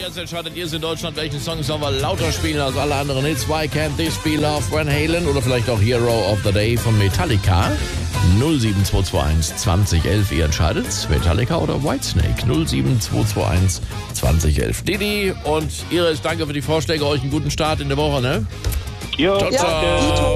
jetzt entscheidet ihr es in Deutschland, welchen Song sollen wir lauter spielen als alle anderen Hits. Why Can't This Be Love, Van Halen oder vielleicht auch Hero of the Day von Metallica. 07221 2011, ihr entscheidet, Metallica oder Whitesnake. 07221 2011. Didi und Iris, danke für die Vorschläge, euch einen guten Start in der Woche, ne? Jo, Ciao, ciao. danke.